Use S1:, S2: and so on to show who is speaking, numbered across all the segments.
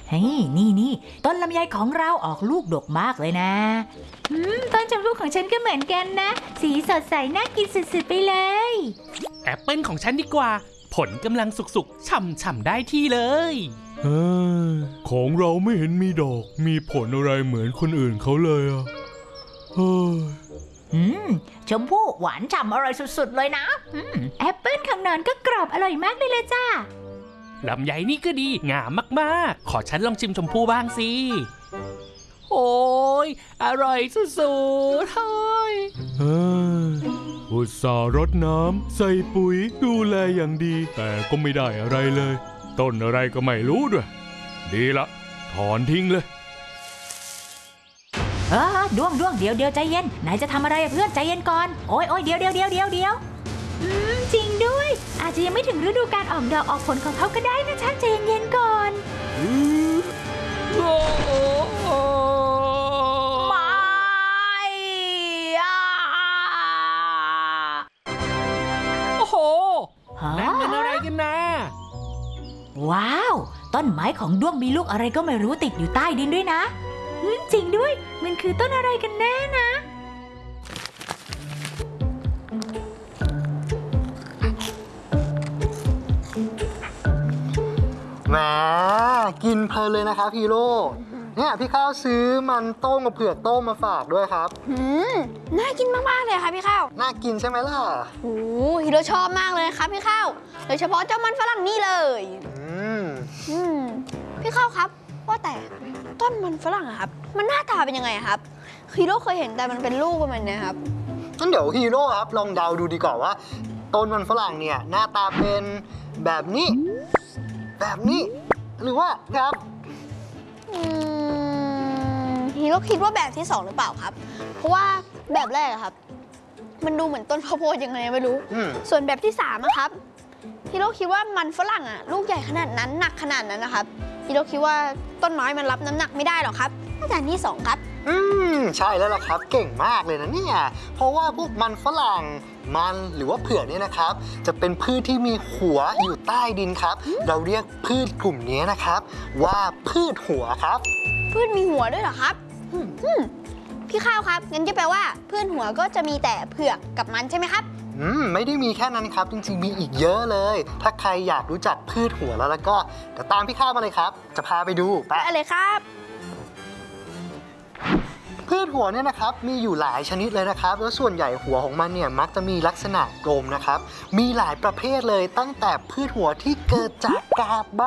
S1: เฮ้ยนี่ต้นลำไยของเราออกลูกดกมากเลยนะต้นชมพู่ของฉันก็เหมือนกันนะสีสดใสน่ากินสุดๆไปเลย
S2: แอปเปิลของฉันดีกว่าผลกำลังสุกๆฉ่ำๆได้ที่เลย
S3: ของเราไม่เห็นมีดอกมีผลอะไรเหมือนคนอื่นเขาเลยอ่ะ
S1: ชมพู่หวานฉ่ำอร่อยสุดๆเลยนะแอปเปิ้ลข้างนอนก็กรอบอร่อยมากเลยจ้า
S2: ลำไยนี่ก็ดีงามมากๆขอฉันลองชิมชมพู่บ้างสิโอ้ยอร่อยสุดๆเฮ้ย
S3: อุตส่าห์รดน้ำใส่ปุ๋ยดูแลอย่างดีแต่ก็ไม่ได้อะไรเลยต้นอะไรก็ไม่รู้ด้วยดีละถอนทิ้งเลย
S1: ด้วงเดี๋ยวใจเย็นไหนจะทำอะไรเพื่อนใจเย็นก่อนโอ้ยเดี๋ยวจริงด้วยอาจจะยังไม่ถึงฤดูการออกดอกออกผลของเขาก็ได้นะฉันใจเย็นก่อน
S2: โอ้โหนั่นเป็นอะไรกันนะ
S1: ว้าวต้นไม้ของด้วงมีลูกอะไรก็ไม่รู้ติดอยู่ใต้ดินด้วยนะจริงด้วยมันคือต้นอะไรกันแน่นะ
S4: แหมกินเพลินเลยนะครับฮีโร่เนี่ยพี่ข้าวซื้อมันต้มกับเผือกต้มมาฝากด้วยครับ
S5: น่ากินมากๆเลยค่ะพี่ข้าว
S4: น่ากินใช่ไหมล่ะ
S5: โอ้ฮีโร่ชอบมากเลยครับพี่ข้าวโดยเฉพาะเจ้ามันฝรั่งนี่เลยพี่ข้าวครับว่าแต่ต้นมันฝรั่งอะครับมันหน้าตาเป็นยังไงครับฮีโร่เคยเห็นแต่มันเป็นลูกประมาณนี้ครับ
S4: งั้นเดี๋ยวฮีโร่ครับลองเดาดูดีกว่าว่าต้นมันฝรั่งเนี่ยหน้าตาเป็นแบบนี้หรือว่าครับ
S5: ฮีโร่คิดว่าแบบที่2หรือเปล่าครับเพราะว่าแบบแรกครับมันดูเหมือนต้นข้าวโพดยังไงไม่รู้ส่วนแบบที่3นะครับฮีโร่คิดว่ามันฝรั่งอะลูกใหญ่ขนาดนั้นหนักขนาดนั้นนะครับฮีโร่คิดว่าต้นไม้มันรับน้ำหนักไม่ได้หรอกครับน่าจะที่2ครับ
S4: ใช่แล้วล่ะครับเก่งมากเลยนะเนี่ยเพราะว่าพวกมันฝรั่งมันหรือว่าเผือกเนี่ยนะครับจะเป็นพืชที่มีหัวอยู่ใต้ดินครับเราเรียกพืชกลุ่มนี้นะครับว่าพืชหัวครับ
S5: พืชมีหัวด้วยเหรอครับพี่ข้าวครับงั้นจะแปลว่าพืชหัวก็จะมีแต่เผือกกับมันใช่ไหมครับ
S4: ไม่ได้มีแค่นั้นครับจริงๆมีอีกเยอะเลยถ้าใครอยากรู้จักพืชหัวแล้วก็เดี๋ยวตามพี่ข้าวมาเลยครับจะพาไปดู
S5: ไปเลยครับ
S4: พืชหัวเนี่ยนะครับมีอยู่หลายชนิดเลยนะครับแล้วส่วนใหญ่หัวของมันเนี่ยมักจะมีลักษณะกลมนะครับมีหลายประเภทเลยตั้งแต่พืชหัวที่เกิดจากกาบใบ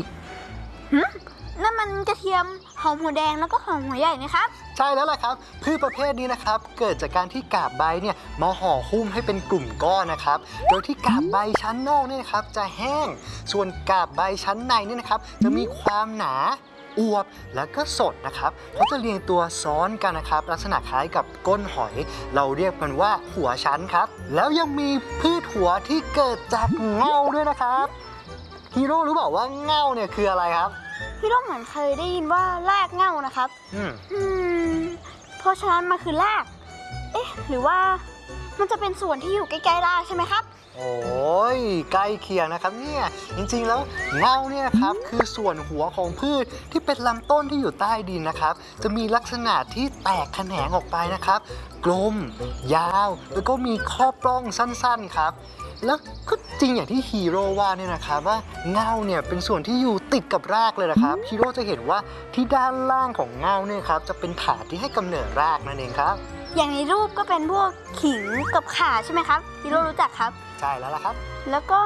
S5: นั่นมันกระเทียมหอมหัวแดงแล้วก็หอมหัวใหญ่นะครับ
S4: ใช่แล้วล่ะครับพืชประเภทนี้นะครับเกิดจากการที่กาบใบเนี่ยมาห่อหุ้มให้เป็นกลุ่มก้อนนะครับโดยที่กาบใบชั้นนอกเนี่ยนะครับจะแห้งส่วนกาบใบชั้นในเนี่ยนะครับจะมีความหนาอวบแล้วก็สดนะครับเขาจะเรียงตัวซ้อนกันนะครับลักษณะคล้ายกับก้นหอยเราเรียกมันว่าหัวชั้นครับแล้วยังมีพืชหัวที่เกิดจากเง่าด้วยนะครับฮีโร่รู้เปล่าว่าเง่าเนี่ยคืออะไรครับ
S5: ฮีโร่เหมือนเคยได้ยินว่ารากเง่านะครับเพราะฉะนั้นมันคือรากหรือว่ามันจะเป็นส่วนที่อยู่ใกล้ๆรากใช่ไหมครับ
S4: โอ้ยใกล้เคียงนะครับเนี่ยจริงๆแล้วเง่าเนี่ยครับคือส่วนหัวของพืชที่เป็นลำต้นที่อยู่ใต้ดินนะครับจะมีลักษณะที่แตกแขนงออกไปนะครับกลมยาวแล้วก็มีข้อปล้องสั้นๆครับแล้วก็จริงอย่างที่ฮีโร่ว่าเนี่ยนะครับว่าเง่าเนี่ยเป็นส่วนที่อยู่ติดกับรากเลยนะครับฮีโร่จะเห็นว่าที่ด้านล่างของเง่าเนี่ยครับจะเป็นฐานที่ให้กำเนิดรากนั่นเองครับ
S5: อย่างในรูปก็เป็นพวกขิงกับข่าใช่ไหมครับฮีโร่รู้จักครับ
S4: ใช่แล้วล่ะครับ
S5: แล้วก็